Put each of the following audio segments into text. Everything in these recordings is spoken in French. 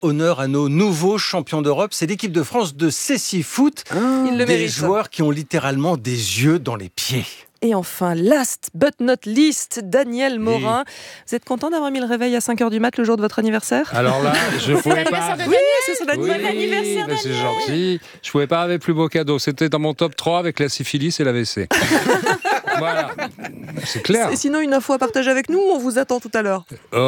Honneur à nos nouveaux champions d'Europe. C'est l'équipe de France de Cécifoot. Il le Des mérite. joueurs qui ont littéralement des yeux dans les pieds. Et enfin, last but not least, Daniel Morin. Vous êtes content d'avoir mis le réveil à 5h du mat le jour de votre anniversaire ? Alors là, je pouvais pas. Oui, c'est son anniversaire. Mais c'est gentil. Je pouvais pas avec plus beau cadeau. C'était dans mon top 3 avec la syphilis et l'AVC. Voilà, c'est clair. Et sinon, une info à partager avec nous, on vous attend tout à l'heure.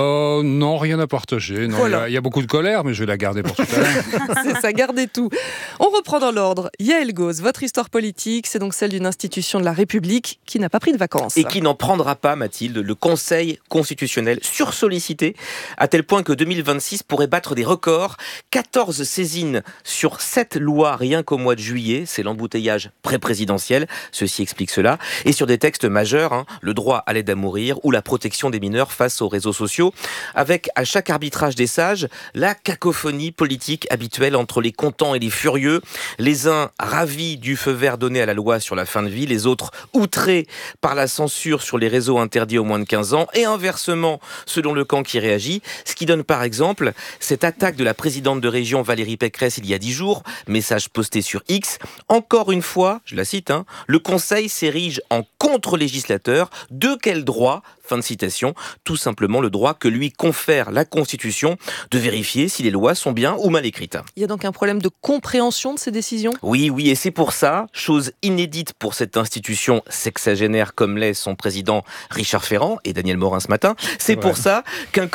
Non, rien à partager. Non, Voilà. il y a beaucoup de colère, mais je vais la garder pour tout à l'heure. C'est ça, gardez tout. On reprend dans l'ordre. Yael Gauz, votre histoire politique, c'est donc celle d'une institution de la République qui n'a pas pris de vacances. Et qui n'en prendra pas, Mathilde, le Conseil constitutionnel sursollicité, à tel point que 2026 pourrait battre des records. 14 saisines sur 7 lois rien qu'au mois de juillet, c'est l'embouteillage pré-présidentiel, ceci explique cela, et sur des textes majeurs, le droit à l'aide à mourir ou la protection des mineurs face aux réseaux sociaux, avec à chaque arbitrage des sages, la cacophonie politique habituelle entre les contents et les furieux, les uns ravis du feu vert donné à la loi sur la fin de vie, les autres outrés par la censure sur les réseaux interdits aux moins de 15 ans, et inversement, selon le camp qui réagit, ce qui donne par exemple cette attaque de la présidente de région Valérie Pécresse il y a 10 jours, message posté sur X, encore une fois, je la cite, le Conseil s'érige en contre-législateur, de quel droit ? Fin de citation, tout simplement le droit que lui confère la Constitution de vérifier si les lois sont bien ou mal écrites. Il y a donc un problème de compréhension de ces décisions ? Oui, et c'est pour ça, chose inédite pour cette institution sexagénaire comme l'est son président Richard Ferrand et Daniel Morin ce matin, c'est pour ça qu'un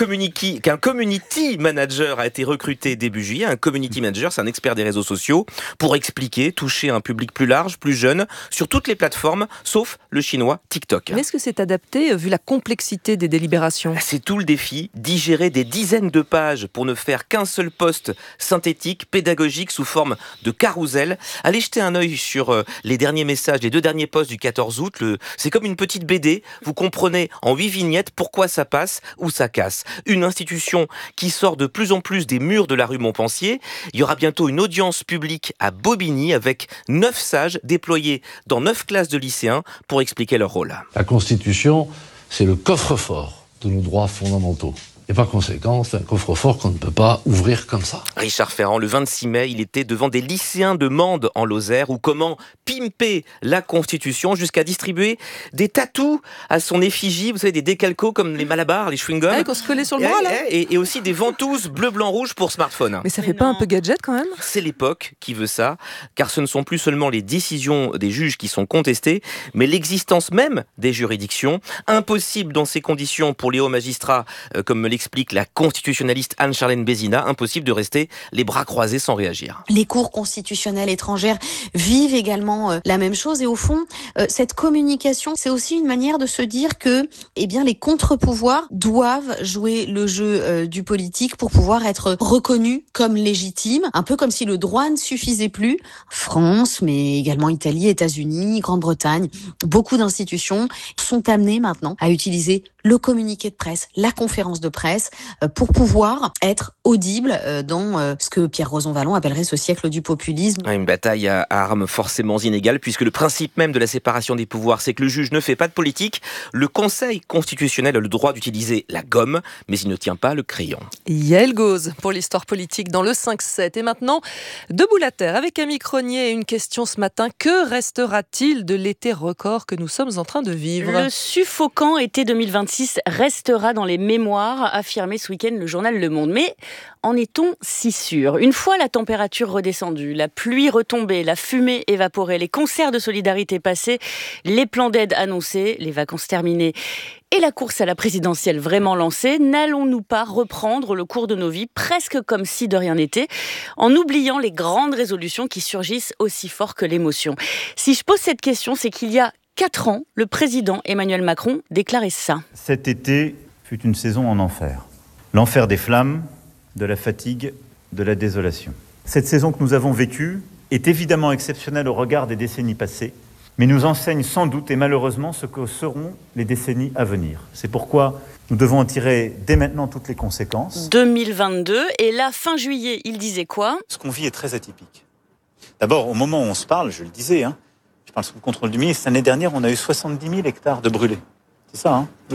community manager a été recruté début juillet. Un community manager, c'est un expert des réseaux sociaux pour expliquer, toucher un public plus large, plus jeune, sur toutes les plateformes, sauf le chinois TikTok. Mais est-ce que c'est adapté vu la complexité des délibérations ? C'est tout le défi, digérer des dizaines de pages pour ne faire qu'un seul post synthétique, pédagogique, sous forme de carrousel. Allez jeter un œil sur les derniers messages, les 2 derniers posts du 14 août. C'est comme une petite BD. Vous comprenez en 8 vignettes pourquoi ça passe ou ça casse. Une institution qui sort de plus en plus des murs de la rue Montpensier. Il y aura bientôt une audience publique à Bobigny avec 9 sages déployés dans 9 classes de lycéens pour expliquer leur rôle. La Constitution, c'est le coffre-fort de nos droits fondamentaux. Et par conséquent, c'est un coffre-fort qu'on ne peut pas ouvrir comme ça. Richard Ferrand, le 26 mai, il était devant des lycéens de Mende en Lozère, où comment pimper la Constitution jusqu'à distribuer des tatous à son effigie, vous savez, des décalcos comme les malabars, les chewing-gums. Qu'on se collait sur le bras, là. Et aussi des ventouses bleu, blanc, rouge pour smartphone. Mais ça fait pas un peu gadget quand même ? C'est l'époque qui veut ça, car ce ne sont plus seulement les décisions des juges qui sont contestées, mais l'existence même des juridictions. Impossible dans ces conditions pour les hauts magistrats, comme me l'explique la constitutionnaliste Anne-Charlène Bézina, impossible de rester les bras croisés sans réagir. Les cours constitutionnelles étrangères vivent également la même chose, et au fond, cette communication, c'est aussi une manière de se dire que, les contre-pouvoirs doivent jouer le jeu du politique pour pouvoir être reconnus comme légitimes, un peu comme si le droit ne suffisait plus. France, mais également Italie, États-Unis, Grande-Bretagne, beaucoup d'institutions sont amenées maintenant à utiliser le communiqué de presse, la conférence de presse, pour pouvoir être audible dans ce que Pierre Rosanvallon appellerait ce siècle du populisme. Une bataille à armes forcément inégale, puisque le principe même de la séparation des pouvoirs, c'est que le juge ne fait pas de politique. Le Conseil constitutionnel a le droit d'utiliser la gomme, mais il ne tient pas le crayon. Yael Gauz pour l'histoire politique dans le 5-7. Et maintenant, debout la terre avec Camille Cronier et une question ce matin. Que restera-t-il de l'été record que nous sommes en train de vivre ? Le suffocant été 2026 restera dans les mémoires, a affirmé ce week-end le journal Le Monde. Mais en est-on si sûr ? Une fois la température redescendue, la pluie retombée, la fumée évaporée, les concerts de solidarité passés, les plans d'aide annoncés, les vacances terminées et la course à la présidentielle vraiment lancée, n'allons-nous pas reprendre le cours de nos vies presque comme si de rien n'était, en oubliant les grandes résolutions qui surgissent aussi fort que l'émotion ? Si je pose cette question, c'est qu'il y a 4 ans, le président Emmanuel Macron déclarait ça. Cet été fut une saison en enfer. L'enfer des flammes, de la fatigue, de la désolation. Cette saison que nous avons vécue est évidemment exceptionnelle au regard des décennies passées, mais nous enseigne sans doute et malheureusement ce que seront les décennies à venir. C'est pourquoi nous devons en tirer dès maintenant toutes les conséquences. 2022, et là, fin juillet, il disait quoi ? Ce qu'on vit est très atypique. D'abord, au moment où on se parle, je le disais, je parle sous le contrôle du ministre, l'année dernière, on a eu 70 000 hectares de brûlés. C'est ça, Oui.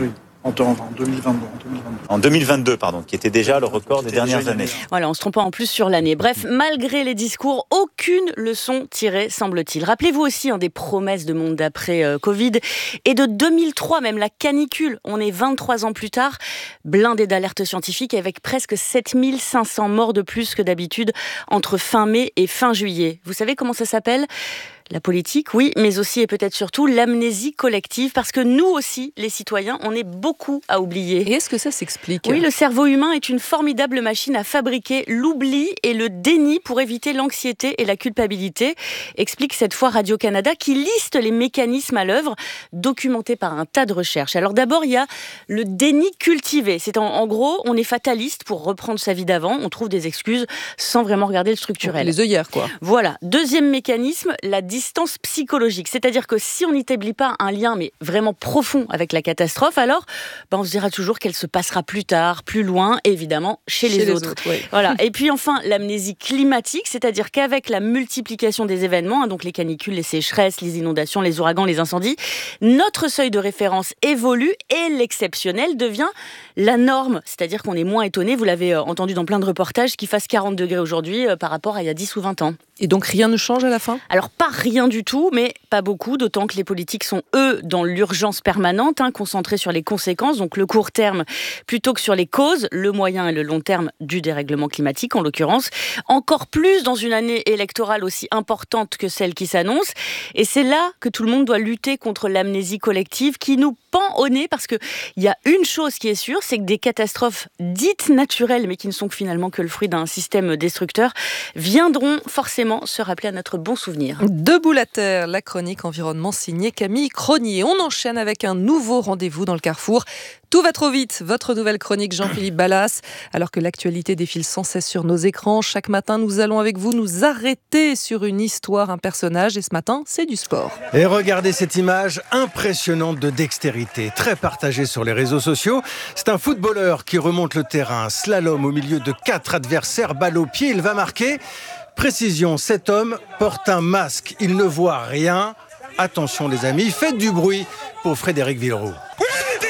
En 2022. En 2022, pardon, qui était déjà le record des dernières années. Voilà, on se trompe pas en plus sur l'année. Bref, malgré les discours, aucune leçon tirée, semble-t-il. Rappelez-vous aussi des promesses de monde d'après Covid et de 2003, même la canicule. On est 23 ans plus tard, blindé d'alertes scientifiques avec presque 7500 morts de plus que d'habitude entre fin mai et fin juillet. Vous savez comment ça s'appelle ? La politique, oui, mais aussi et peut-être surtout l'amnésie collective, parce que nous aussi, les citoyens, on est beaucoup à oublier. Et est-ce que ça s'explique ? Oui, le cerveau humain est une formidable machine à fabriquer l'oubli et le déni pour éviter l'anxiété et la culpabilité, explique cette fois Radio-Canada, qui liste les mécanismes à l'œuvre, documentés par un tas de recherches. Alors d'abord, il y a le déni cultivé. C'est en gros, on est fataliste pour reprendre sa vie d'avant, on trouve des excuses sans vraiment regarder le structurel. Les œillères, quoi. Voilà. Deuxième mécanisme, la distance psychologique. C'est-à-dire que si on n'établit pas un lien, mais vraiment profond avec la catastrophe, alors on se dira toujours qu'elle se passera plus tard, plus loin, et évidemment chez les autres. Oui. Voilà. Et puis enfin, l'amnésie climatique, c'est-à-dire qu'avec la multiplication des événements, donc les canicules, les sécheresses, les inondations, les ouragans, les incendies, notre seuil de référence évolue et l'exceptionnel devient la norme. C'est-à-dire qu'on est moins étonné, vous l'avez entendu dans plein de reportages, qu'il fasse 40 degrés aujourd'hui par rapport à il y a 10 ou 20 ans. Et donc rien ne change à la fin ? Alors pas rien du tout, mais pas beaucoup, d'autant que les politiques sont, eux, dans l'urgence permanente, concentrés sur les conséquences, donc le court terme, plutôt que sur les causes, le moyen et le long terme du dérèglement climatique, en l'occurrence. Encore plus dans une année électorale aussi importante que celle qui s'annonce. Et c'est là que tout le monde doit lutter contre l'amnésie collective qui nous pend au nez, parce qu'il y a une chose qui est sûre, c'est que des catastrophes dites naturelles, mais qui ne sont finalement que le fruit d'un système destructeur, viendront forcément se rappeler à notre bon souvenir. Debout la terre, la chronique environnement signée Camille Cronier. On enchaîne avec un nouveau rendez-vous dans le Carrefour. Tout va trop vite, votre nouvelle chronique Jean-Philippe Ballas. Alors que l'actualité défile sans cesse sur nos écrans, chaque matin nous allons avec vous nous arrêter sur une histoire, un personnage, et ce matin c'est du sport. Et regardez cette image impressionnante de dextérité, très partagée sur les réseaux sociaux. C'est un footballeur qui remonte le terrain, slalom au milieu de 4 adversaires, balle au pied, il va marquer. Précision, cet homme porte un masque, il ne voit rien. Attention les amis, faites du bruit pour Frédéric Villeroux. Oui,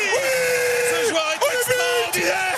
ce joueur est extraordinaire.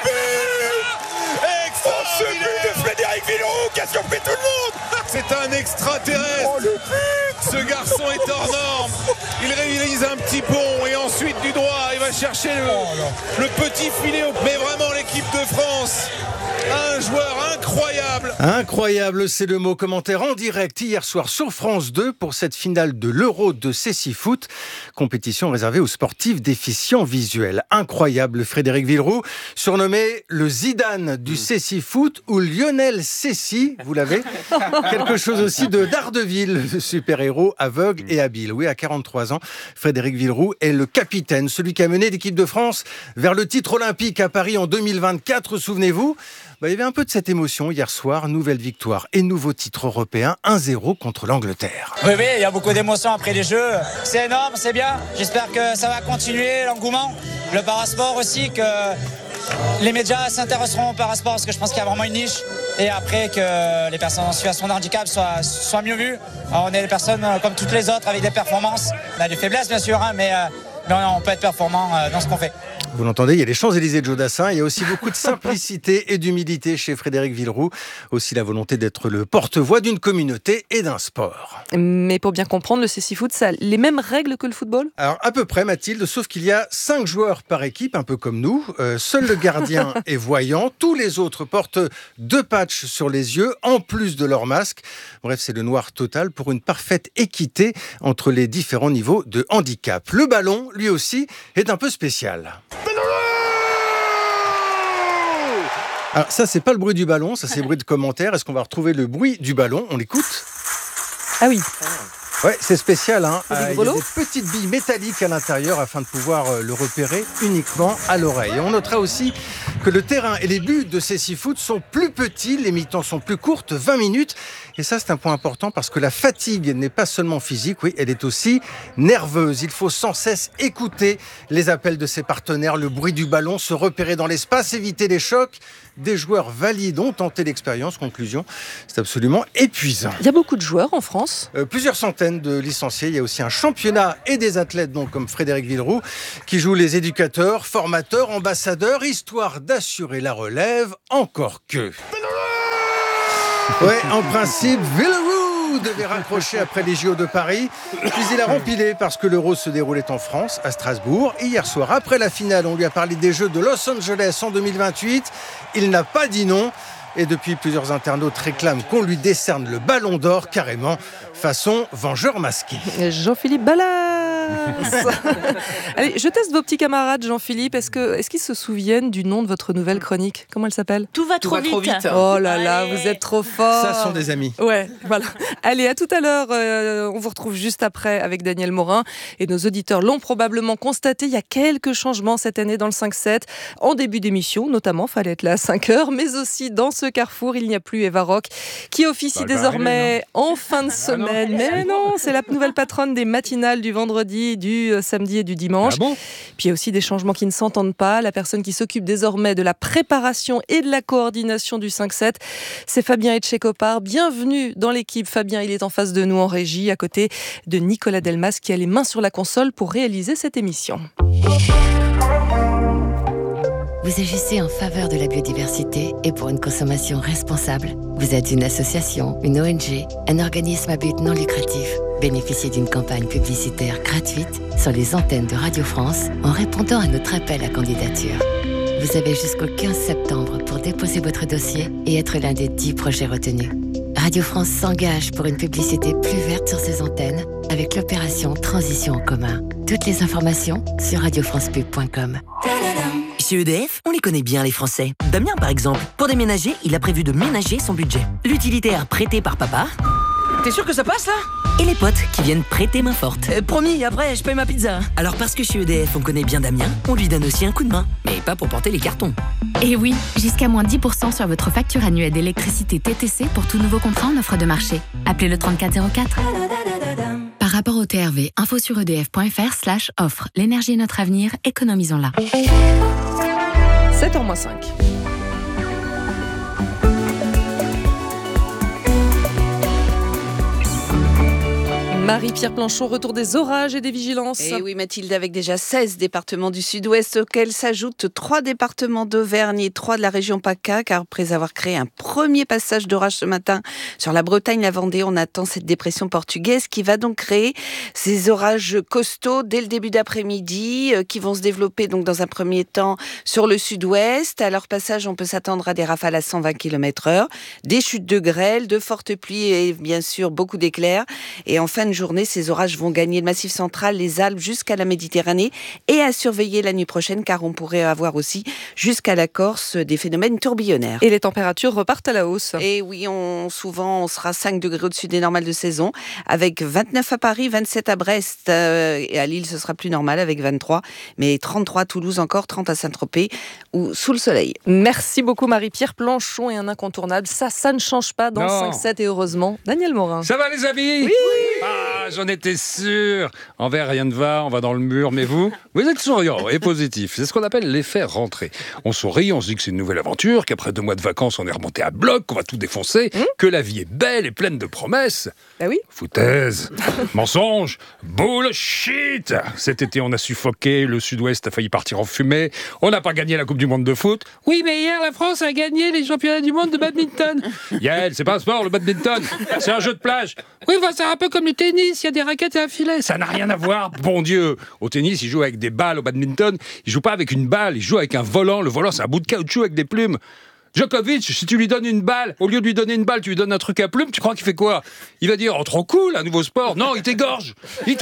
Extraordinaire de Frédéric Villeroux qui a surpris tout le monde. C'est un extraterrestre. Ce garçon est hors norme. Il réalise un petit pont et ensuite du droit, il va chercher le petit filet. Mais vraiment l'équipe de France, un joueur incroyable. Incroyable, c'est le mot. Commentaire en direct hier soir sur France 2 pour cette finale de l'Euro de Cécifoot, compétition réservée aux sportifs déficients visuels. Incroyable, Frédéric Villeroux, surnommé le Zidane du Cécifoot ou Lionel Céci, vous l'avez. Quelque chose aussi de Daredevil, le super-héros aveugle et habile. Oui, à 43 ans, Frédéric Villeroux est le capitaine, celui qui a mené l'équipe de France vers le titre olympique à Paris en 2024, souvenez-vous. Il y avait un peu de cette émotion hier soir, nouvelle victoire et nouveau titre européen, 1-0 contre l'Angleterre. Oui, il y a beaucoup d'émotions après les Jeux. C'est énorme, c'est bien. J'espère que ça va continuer, l'engouement. Le parasport aussi, que les médias s'intéresseront au parasport, parce que je pense qu'il y a vraiment une niche. Et après, que les personnes en situation de handicap soient mieux vues. Alors, on est des personnes comme toutes les autres, avec des performances. On a des faiblesses, bien sûr, mais on peut être performant dans ce qu'on fait. Vous l'entendez, il y a les Champs-Élysées de Jodassin, il y a aussi beaucoup de simplicité et d'humilité chez Frédéric Villeroux, aussi la volonté d'être le porte-voix d'une communauté et d'un sport. Mais pour bien comprendre, le Cécifoot, ça a les mêmes règles que le football ? Alors à peu près Mathilde, sauf qu'il y a 5 joueurs par équipe, un peu comme nous. Seul le gardien est voyant, tous les autres portent 2 patchs sur les yeux, en plus de leur masque. Bref, c'est le noir total pour une parfaite équité entre les différents niveaux de handicap. Le ballon, lui aussi, est un peu spécial. Alors ça, c'est pas le bruit du ballon, ça c'est le bruit de commentaire. Est-ce qu'on va retrouver le bruit du ballon ? On l'écoute ? Ah oui. Ouais, c'est spécial. Il y a des petites billes métalliques à l'intérieur afin de pouvoir le repérer uniquement à l'oreille. Et on notera aussi que le terrain et les buts de Cécifoot sont plus petits, les mi-temps sont plus courtes, 20 minutes. Et ça, c'est un point important parce que la fatigue n'est pas seulement physique, oui, elle est aussi nerveuse. Il faut sans cesse écouter les appels de ses partenaires, le bruit du ballon, se repérer dans l'espace, éviter les chocs. Des joueurs valides ont tenté l'expérience. Conclusion, c'est absolument épuisant. Il y a beaucoup de joueurs en France. Plusieurs centaines de licenciés. Il y a aussi un championnat et des athlètes, donc, comme Frédéric Villeroux, qui jouent les éducateurs, formateurs, ambassadeurs, histoire d'assurer la relève, encore que... Ouais, en principe, Villeroux devait raccrocher après les JO de Paris. Puis il a rempilé parce que l'Euro se déroulait en France, à Strasbourg. Et hier soir, après la finale, on lui a parlé des Jeux de Los Angeles en 2028. Il n'a pas dit non. Et depuis, plusieurs internautes réclament qu'on lui décerne le ballon d'or, carrément, façon vengeur masqué. Jean-Philippe Ballas. Allez, je teste vos petits camarades, Jean-Philippe. Est-ce qu'ils se souviennent du nom de votre nouvelle chronique? Comment elle s'appelle? Tout va trop vite. Oh là là, vous êtes trop fort. Ça sont des amis. Ouais, voilà. Allez, à tout à l'heure. On vous retrouve juste après avec Daniel Morin. Et nos auditeurs l'ont probablement constaté. Il y a quelques changements cette année dans le 5-7. En début d'émission, notamment, fallait être là à 5h. Mais aussi dans ce carrefour, il n'y a plus Eva Rock qui officie désormais en fin de semaine. Mais non, c'est la nouvelle patronne des matinales du vendredi, du samedi et du dimanche. Puis il y a aussi des changements qui ne s'entendent pas. La personne qui s'occupe désormais de la préparation et de la coordination du 5-7, c'est Fabien Etchekopar. Bienvenue dans l'équipe. Fabien, il est en face de nous en régie, à côté de Nicolas Delmas qui a les mains sur la console pour réaliser cette émission. Vous agissez en faveur de la biodiversité et pour une consommation responsable. Vous êtes une association, une ONG, un organisme à but non lucratif. Bénéficiez d'une campagne publicitaire gratuite sur les antennes de Radio France en répondant à notre appel à candidature. Vous avez jusqu'au 15 septembre pour déposer votre dossier et être l'un des 10 projets retenus. Radio France s'engage pour une publicité plus verte sur ses antennes avec l'opération Transition en commun. Toutes les informations sur radiofrancepub.com. Chez EDF, on les connaît bien les Français. Damien par exemple, pour déménager, il a prévu de ménager son budget. L'utilitaire prêté par papa. T'es sûr que ça passe là? Et les potes qui viennent prêter main forte. Promis, après je paye ma pizza. Alors parce que chez EDF on connaît bien Damien, on lui donne aussi un coup de main. Mais pas pour porter les cartons. Et oui, jusqu'à moins 10% sur votre facture annuelle d'électricité TTC pour tout nouveau contrat en offre de marché. Appelez le 3404. Par rapport au TRV, info sur edf.fr/offre. L'énergie est notre avenir, économisons-la. 7h-5. Marie-Pierre Planchon, retour des orages et des vigilances. Et oui Mathilde, avec déjà 16 départements du sud-ouest auxquels s'ajoutent 3 départements d'Auvergne et 3 de la région PACA, car après avoir créé un premier passage d'orage ce matin sur la Bretagne, la Vendée, on attend cette dépression portugaise qui va donc créer ces orages costauds dès le début d'après-midi qui vont se développer donc dans un premier temps sur le sud-ouest. À leur passage, on peut s'attendre à des rafales à 120 km/h, des chutes de grêle, de fortes pluies et bien sûr beaucoup d'éclairs. Et en fin de journée, ces orages vont gagner le Massif central, les Alpes jusqu'à la Méditerranée et à surveiller la nuit prochaine car on pourrait avoir aussi jusqu'à la Corse des phénomènes tourbillonnaires. Et les températures repartent à la hausse. Et oui, souvent on sera 5 degrés au-dessus des normales de saison avec 29 à Paris, 27 à Brest et à Lille ce sera plus normal avec 23, mais 33 à Toulouse encore, 30 à Saint-Tropez ou sous le soleil. Merci beaucoup Marie-Pierre Planchon et un incontournable. Ça ne change pas dans 5-7 et heureusement. Daniel Morin. Ça va les amis? Oui. J'en étais sûr. Envers, rien ne va, on va dans le mur. Mais vous êtes souriant et positif. C'est ce qu'on appelle l'effet rentrée. On sourit, on se dit que c'est une nouvelle aventure, qu'après 2 mois de vacances, on est remonté à bloc, qu'on va tout défoncer, que la vie est belle et pleine de promesses. Bah oui. Foutaise, mensonge, bullshit. Cet été, on a suffoqué, le sud-ouest a failli partir en fumée, on n'a pas gagné la Coupe du Monde de foot. Oui, mais hier, la France a gagné les championnats du monde de badminton. Yael, c'est pas un sport, le badminton. C'est un jeu de plage. Oui, c'est un peu comme le tennis, il y a des raquettes et un filet. Ça n'a rien à voir, bon Dieu. Au tennis, ils jouent avec des balles, au badminton, ils jouent pas avec une balle, ils jouent avec un volant. Le volant, c'est un bout de caoutchouc avec des plumes. Djokovic, si tu lui donnes une balle, au lieu de lui donner une balle, tu lui donnes un truc à plumes, tu crois qu'il fait quoi? Il va dire, oh trop cool, un nouveau sport. Non, il t'égorge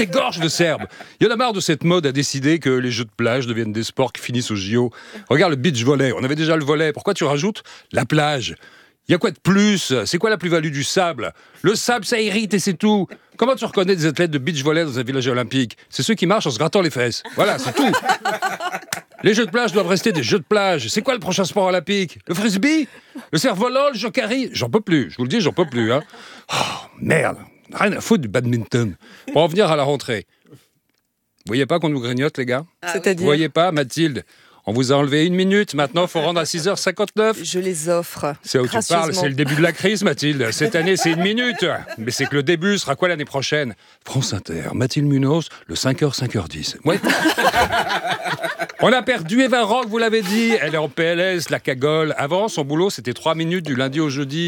le Serbe. Il y en a marre de cette mode à décider que les jeux de plage deviennent des sports qui finissent au JO. Regarde le beach volley, on avait déjà le volley, pourquoi tu rajoutes la plage? Il y a quoi de plus? C'est quoi la plus-value du sable? Le sable, ça irrite et c'est tout. Comment tu reconnais des athlètes de beach-volley dans un village olympique? C'est ceux qui marchent en se grattant les fesses. Voilà, c'est tout. Les jeux de plage doivent rester des jeux de plage. C'est quoi le prochain sport olympique? Le frisbee? Le cerf-volant? Le jokari? J'en peux plus. Je vous le dis, j'en peux plus. Hein. Oh, merde. Rien à foutre du badminton. Pour en venir à la rentrée. Vous voyez pas qu'on nous grignote, les gars? C'est-à-dire? Vous voyez pas, Mathilde? On vous a enlevé 1 minute, maintenant il faut rendre à 6h59. Je les offre. C'est où tu parles, c'est le début de la crise, Mathilde. Cette année, c'est 1 minute. Mais c'est que le début sera quoi l'année prochaine? France Inter, Mathilde Munoz, le 5h, 5h10. Ouais. On a perdu Eva Rock, vous l'avez dit. Elle est en PLS, la cagole. Avant, son boulot, c'était 3 minutes du lundi au jeudi.